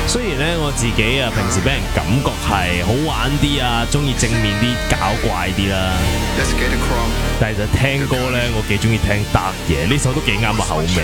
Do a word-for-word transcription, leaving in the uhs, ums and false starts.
雖然咧我自己啊，平時俾人感覺係好玩啲啊，中意正面啲、搞怪啲啦。但係就聽歌咧，我幾中意聽得嘢，呢首都幾啱我口味